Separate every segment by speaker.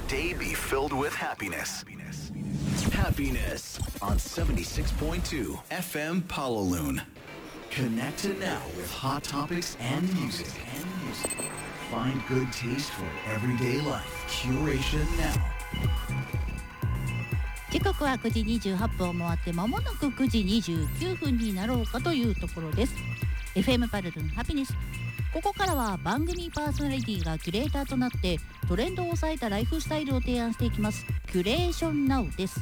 Speaker 1: day be filled with happiness. Happiness on 76.2 FM Palaloon. Connect now with hot topics and music. Find good taste for everyday life. Curation now.
Speaker 2: 時刻は9時28分を回って間もなく9時29分になろうかというところです。 FM パルルンハピネス。ここからは番組パーソナリティがキュレーターとなってトレンドを抑えたライフスタイルを提案していきます。キュレーションナウです。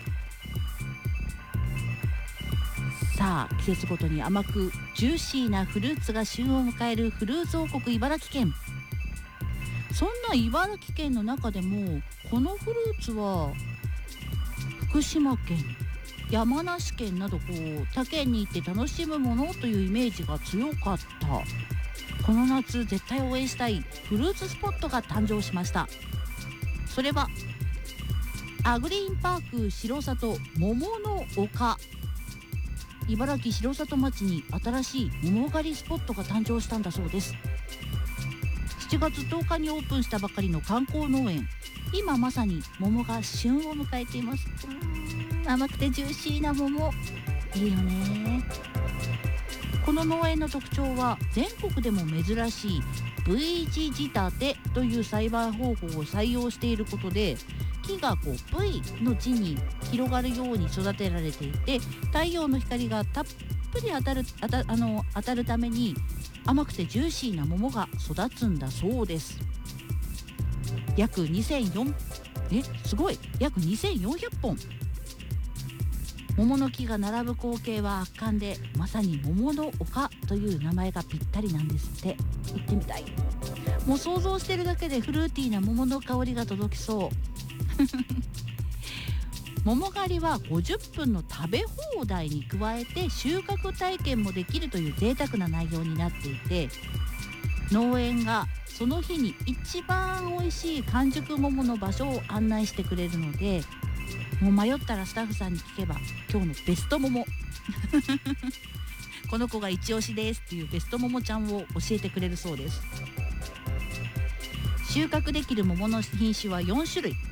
Speaker 2: さあ、季節ごとに甘くジューシーなフルーツが旬を迎えるフルーツ王国茨城県。そんな茨城県の中でもこのフルーツは福島県、山梨県など他県に行って楽しむものというイメージが強かった。この夏絶対応援したいフルーツスポットが誕生しました。それはアグリーンパーク城里桃の丘。茨城城里町に新しい桃狩りスポットが誕生したんだそうです。7月10日にオープンしたばかりの観光農園。今まさに桃が旬を迎えています。甘くてジューシーな桃いいよね。この農園の特徴は全国でも珍しい V 字仕立てという栽培方法を採用していることで、木がV の字に広がるように育てられていて、太陽の光がたっぷり当たるために甘くてジューシーな桃が育つんだそうです。約2400本桃の木が並ぶ光景は圧巻で、まさに桃の丘という名前がぴったりなんですって。行ってみたい。もう想像してるだけでフルーティーな桃の香りが届きそう桃狩りは50分の食べ放題に加えて収穫体験もできるという贅沢な内容になっていて、農園がその日に一番美味しい完熟桃の場所を案内してくれるので、もう迷ったらスタッフさんに聞けば今日のベスト桃この子が一押しですっていうベスト桃ちゃんを教えてくれるそうです。収穫できる桃の品種は4種類。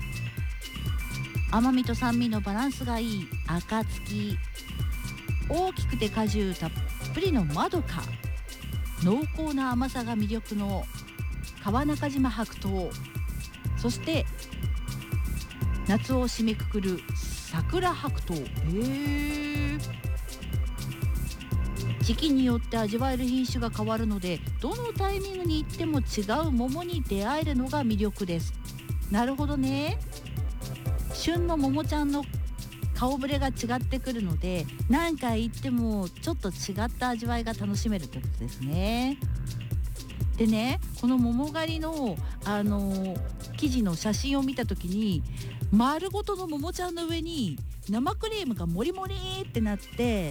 Speaker 2: 甘みと酸味のバランスがいい暁、大きくて果汁たっぷりのまどか、濃厚な甘さが魅力の川中島白桃、そして夏を締めくくる桜白桃。時期によって味わえる品種が変わるので、どのタイミングに行っても違う桃に出会えるのが魅力です。なるほどね。旬の桃ちゃんの顔ぶれが違ってくるので、何回行ってもちょっと違った味わいが楽しめるということですね。でね、この桃狩りの記事の写真を見た時に、丸ごとの桃ちゃんの上に生クリームがモリモリってなって、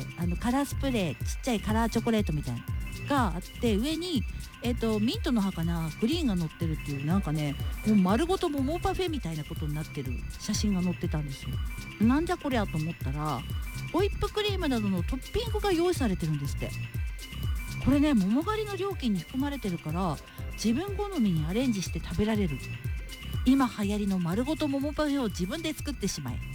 Speaker 2: カラースプレー、ちっちゃいカラーチョコレートみたいながあって、上にミントの葉かな、グリーンが乗ってるっていう、なんかね、もう丸ごと桃パフェみたいなことになってる写真が載ってたんですよ。なんじゃこりゃと思ったら、ホイップクリームなどのトッピングが用意されてるんですって。これね、桃狩りの料金に含まれてるから、自分好みにアレンジして食べられる。今流行りの丸ごと桃パフェを自分で作ってしまえ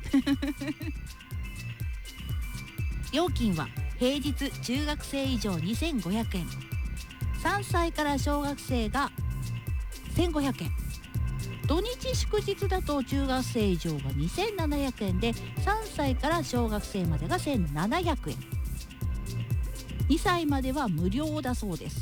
Speaker 2: 料金は平日中学生以上2500円、3歳から小学生が1500円、土日祝日だと中学生以上が2700円で、3歳から小学生までが1700円、2歳までは無料だそうです。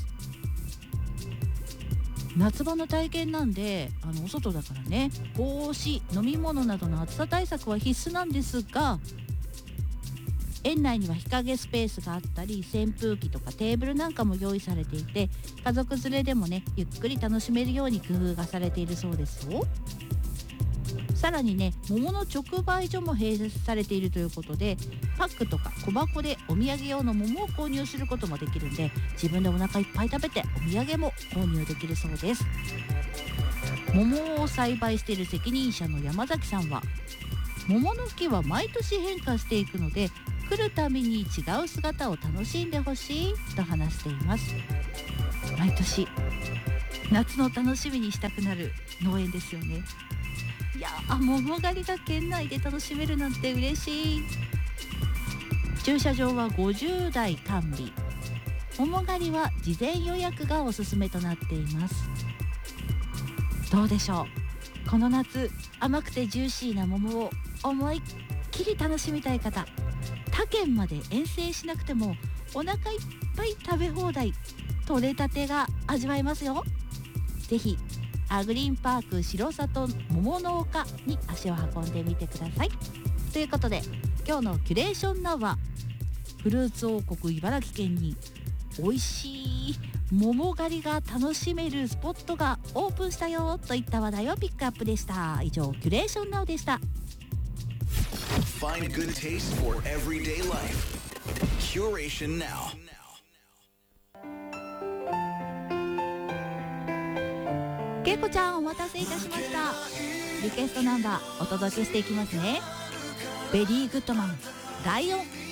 Speaker 2: 夏場の体験なんで、お外だからね、帽子、飲み物などの暑さ対策は必須なんですが、園内には日陰スペースがあったり、扇風機とかテーブルなんかも用意されていて、家族連れでもね、ゆっくり楽しめるように工夫がされているそうですよ。さらにね、桃の直売所も併設されているということで、パックとか小箱でお土産用の桃を購入することもできるんで、自分でお腹いっぱい食べてお土産も購入できるそうです。桃を栽培している責任者の山崎さんは、桃の木は毎年変化していくので、来るたびに違う姿を楽しんでほしいと話しています。毎年夏の楽しみにしたくなる農園ですよね。いや桃狩りが県内で楽しめるなんて嬉しい。駐車場は50台完備。桃狩りは事前予約がおすすめとなっています。どうでしょう、この夏甘くてジューシーな桃を思いっきり楽しみたい方、他県まで遠征しなくてもお腹いっぱい食べ放題、取れたてが味わえますよ。ぜひアグリーンパーク城里桃農家に足を運んでみてください。ということで今日のキュレーションナウはフルーツ王国茨城県に美味しい桃狩りが楽しめるスポットがオープンしたよといった話題をピックアップでした。以上キュレーションナウでした。
Speaker 1: Find good taste for everyday life. Curation Now.
Speaker 2: けいこちゃんお待たせいたしました。リクエストナンバーお届けしていきますね。ベリーグッドマンライオン。